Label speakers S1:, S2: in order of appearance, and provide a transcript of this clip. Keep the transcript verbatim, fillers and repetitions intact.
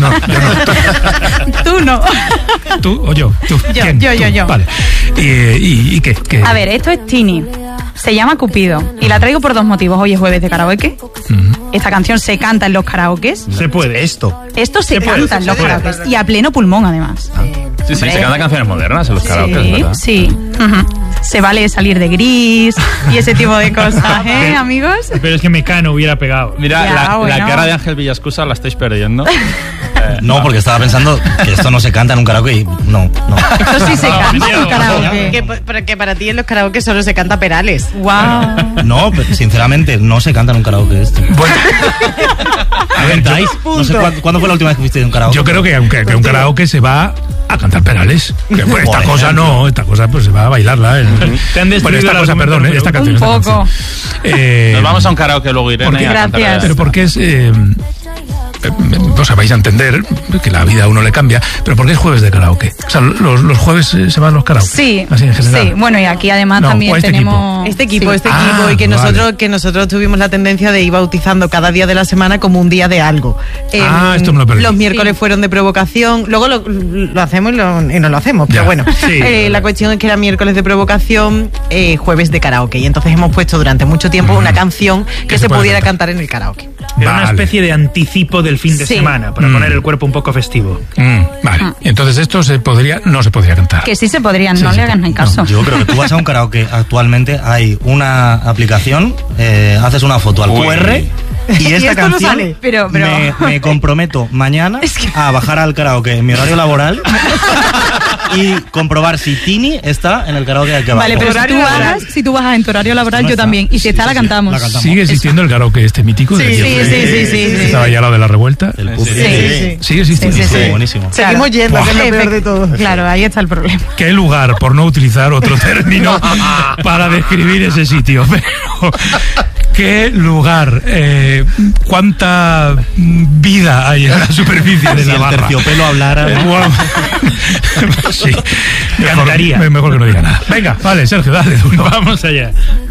S1: No, yo no.
S2: Tú no.
S1: ¿Tú o yo? ¿Tú?
S2: Yo,
S1: ¿Quién?
S2: yo,
S1: ¿Tú?
S2: yo, yo.
S1: Vale. ¿Y, y, y qué, qué?
S2: A ver, esto es Tini. Se llama Cupido. Y la traigo por dos motivos. Hoy es jueves de karaoke. Uh-huh. Esta canción se canta en los karaokes.
S3: Se puede. Esto.
S2: Esto se, se canta puede, en los karaokes. Y a pleno pulmón, además.
S4: Ah. Sí, sí, se cantan canciones modernas en los karaokes,
S2: sí,
S4: ¿verdad?
S2: Sí, uh-huh. Se vale salir de gris y ese tipo de cosas, ¿eh, amigos?
S3: Pero es que Mecano hubiera pegado.
S4: Mira,
S2: ya,
S4: la,
S2: bueno.
S4: la cara de Ángel Villascusa la estáis perdiendo.
S5: eh, no, porque estaba pensando que esto no se canta en un karaoke y no, no.
S2: Esto sí se
S3: no,
S2: canta en un
S3: no,
S2: karaoke.
S6: Que, porque para ti en los karaoke solo se canta Perales.
S2: Wow.
S5: No, pero sinceramente, no se canta en un karaoke esto.
S1: Bueno.
S5: A ver, ¿estáis? No sé cuándo, ¿cuándo fue la última vez que fuiste de un karaoke?
S1: Yo creo que aunque que un karaoke se va a cantar Perales. Que, pues, esta cosa no, esta cosa pues se va a bailarla. En,
S3: Te han
S1: bueno, esta cosa, perdón, esta canción.
S2: Un poco.
S1: Esta canción. Eh,
S4: Nos vamos a un karaoke luego, Irene.
S1: Porque,
S4: a cantar.
S2: Gracias.
S1: Pero porque es... Eh, o sea, vais a entender que la vida a uno le cambia, pero ¿por qué es jueves de karaoke? O sea, los, los jueves se van los karaoke.
S2: Sí,
S1: así en general.
S2: sí. Bueno, y aquí además
S1: No,
S2: también
S1: este
S2: tenemos...
S6: Este equipo,
S2: sí.
S6: este
S1: Ah,
S6: equipo, y que
S1: vale.
S6: nosotros que nosotros tuvimos la tendencia de ir bautizando cada día de la semana como un día de algo.
S1: Ah,
S6: Eh,
S1: esto me lo perdí.
S6: Los miércoles
S2: Sí.
S6: fueron de provocación, luego lo, lo hacemos y, lo, y no lo hacemos, pero
S1: Ya.
S6: bueno.
S3: Sí.
S6: Eh, la cuestión es que era miércoles de provocación, eh, jueves de karaoke, y entonces hemos puesto durante mucho tiempo una canción que,
S1: Que
S6: se,
S1: se pueda
S6: pudiera
S1: cantar.
S6: cantar en el karaoke.
S3: Era
S1: Vale.
S3: una especie de anticipo del fin de
S2: Sí.
S3: semana, para
S1: Mm.
S3: poner el cuerpo un poco festivo.
S1: Mm, vale. Y entonces esto se podría, no se podría cantar.
S2: Que sí se podrían,
S1: Sí,
S2: no
S1: sí,
S2: le hagan ni caso.
S5: Yo creo que tú vas a un karaoke actualmente, hay una aplicación, eh, haces una foto al
S4: Uy.
S5: Q R y esta
S6: esto no
S5: canción
S6: sale.
S2: Pero- pero-
S5: Me, me comprometo mañana
S2: Es que-
S5: a bajar al karaoke en mi horario laboral y comprobar si Tini está en el karaoke al que va.
S2: Vale, pero si tú, bajas, si tú bajas en tu horario laboral,
S5: No
S2: yo
S5: está.
S2: también. Y si
S5: Sí,
S2: está,
S5: sí,
S2: la
S5: sí,
S2: cantamos.
S5: la cantamos.
S1: ¿Sigue existiendo el karaoke este mítico? de
S6: Sí,
S1: aquí
S6: sí,
S1: al-
S6: sí, sí, sí,
S1: que
S6: sí.
S1: Estaba ya lo de la revuelta.
S5: El
S1: Sí,
S5: Q R.
S6: Sí, sí, sí.
S1: Sigue existiendo.
S2: Sí, sí, sí.
S5: Buenísimo.
S6: Seguimos yendo, que es lo peor de todo.
S2: Claro, ahí está el problema.
S1: Qué lugar, por no utilizar otro término, para describir ese sitio. Pero, qué lugar, eh, cuánta vida hay en la superficie de
S5: Si
S1: la
S5: el
S1: barra.
S5: terciopelo hablara,
S1: Eh,
S5: ¿no?
S1: bueno, sí, mejor,
S3: Cantaría.
S1: mejor que no diga nada. Venga, vale, Sergio, dale duro.
S3: Vamos allá.